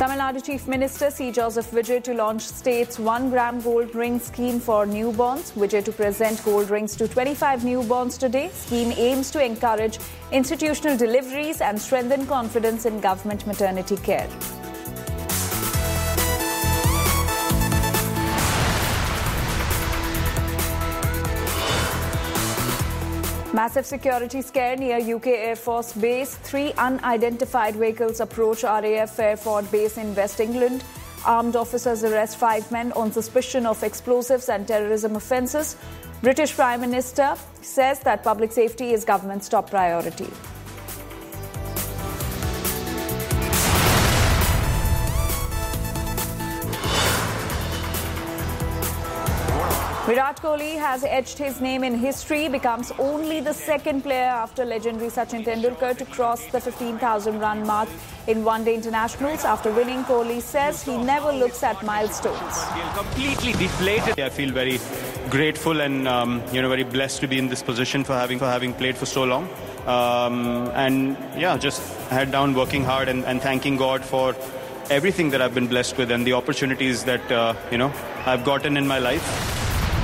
Tamil Nadu Chief Minister C. Joseph Vijay to launch state's 1 gram gold ring scheme for newborns. Vijay to present gold rings to 25 newborns today. Scheme aims to encourage institutional deliveries and strengthen confidence in government maternity care. Massive security scare near UK Air Force Base. 3 unidentified vehicles approach RAF Fairford Base in West England. Armed officers arrest 5 men on suspicion of explosives and terrorism offences. British Prime Minister says that public safety is government's top priority. Virat Kohli has etched his name in history, becomes only the second player after legendary Sachin Tendulkar to cross the 15,000 run mark in one-day internationals. After winning, Kohli says he never looks at milestones. Completely deflated. I feel very grateful and very blessed to be in this position for having played for so long. Just head down, working hard and thanking God for everything that I've been blessed with and the opportunities that I've gotten in my life.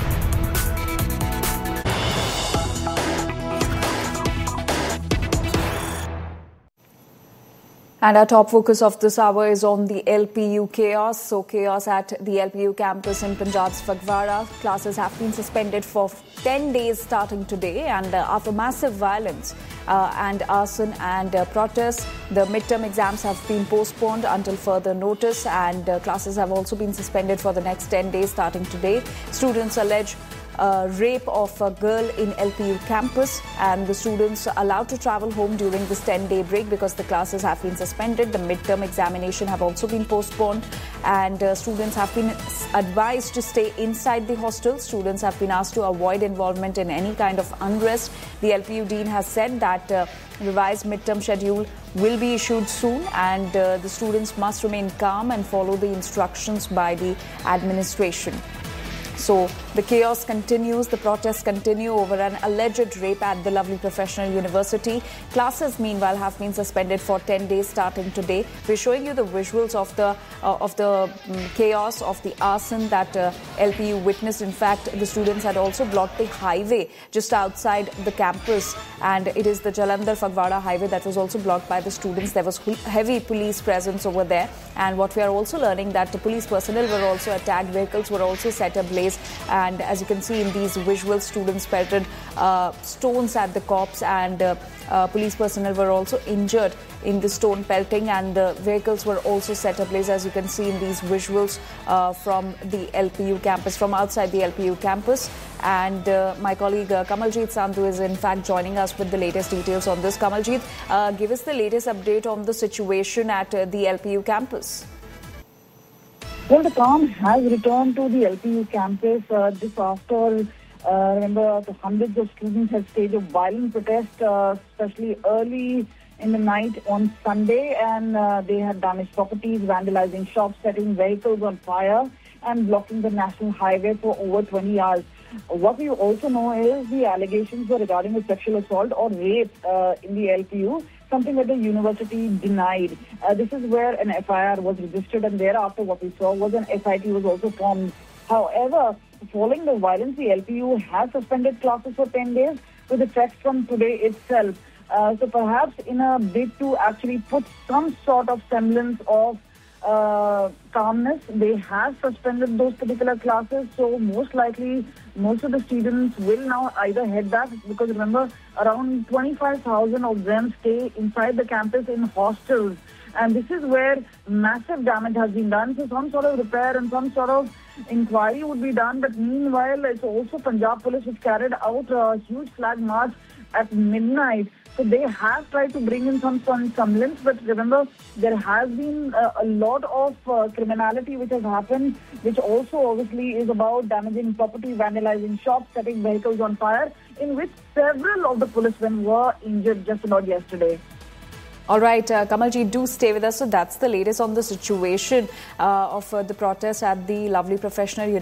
And our top focus of this hour is on the LPU chaos. So chaos at the LPU campus in Punjab's Phagwara. Classes have been suspended for 10 days starting today. And after massive violence and arson and protests, the midterm exams have been postponed until further notice. And classes have also been suspended for the next 10 days starting today. Students allege rape of a girl in LPU campus, and the students allowed to travel home during this 10-day break because the classes have been suspended. The midterm examination have also been postponed, and students have been advised to stay inside the hostel. Students have been asked to avoid involvement in any kind of unrest. The LPU dean has said that revised midterm schedule will be issued soon, and the students must remain calm and follow the instructions by the administration. So the chaos continues, the protests continue over an alleged rape at the Lovely Professional University. Classes, meanwhile, have been suspended for 10 days starting today. We're showing you the visuals of the chaos, of the arson that LPU witnessed. In fact, the students had also blocked the highway just outside the campus, and it is the Jalandhar-Phagwara highway that was also blocked by the students. There was heavy police presence over there, and what we are also learning that the police personnel were also attacked, vehicles were also set ablaze. And as you can see in these visuals, students pelted stones at the cops, and police personnel were also injured in the stone pelting, and the vehicles were also set ablaze, as you can see in these visuals from the LPU campus, from outside the LPU campus. And my colleague Kamaljeet Sandhu is in fact joining us with the latest details on this. Kamaljeet, give us the latest update on the situation at the LPU campus. Well, the calm has returned to the LPU campus this after, remember, the hundreds of students had staged a violent protest, especially early in the night on Sunday, and they had damaged properties, vandalizing shops, setting vehicles on fire, and blocking the national highway for over 20 hours. What we also know is the allegations were regarding a sexual assault or rape in the LPU, something that the university denied. This is where an FIR was registered, and thereafter what we saw was an SIT was also formed. However, following the violence, the LPU has suspended classes for 10 days with effect from today itself. So perhaps in a bid to actually put some sort of semblance of calmness, they have suspended those particular classes. So most likely, most of the students will now either head back, because remember, around 25,000 of them stay inside the campus in hostels. And this is where massive damage has been done. So some sort of repair and some sort of inquiry would be done. But meanwhile, it's also Punjab Police which carried out a huge flag march at midnight. So they have tried to bring in some semblance, but remember, there has been a lot of criminality which has happened, which also obviously is about damaging property, vandalizing shops, setting vehicles on fire, in which several of the policemen were injured just about yesterday. All right, Kamalji, do stay with us. So that's the latest on the situation of the protest at the Lovely Professional University.